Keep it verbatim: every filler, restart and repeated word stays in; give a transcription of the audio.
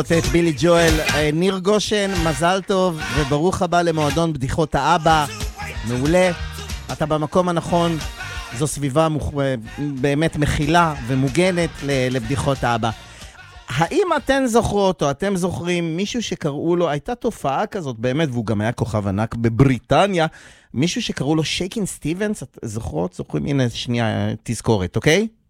את בילי ג'ואל. ניר גושן, מזל טוב וברוך הבא למועדון בדיחות האבא. מעולה, אתה במקום הנכון, זו סביבה מוכ... באמת מכילה ומוגנת לבדיחות האבא. האם אתן זוכרות או אתם זוכרים מישהו שקראו לו, הייתה תופעה כזאת באמת, והוא גם היה כוכב ענק בבריטניה, מישהו שקראו לו שייקין סטיבנס, את זוכרות? זוכרים? הנה שנייה תזכורת, אוקיי?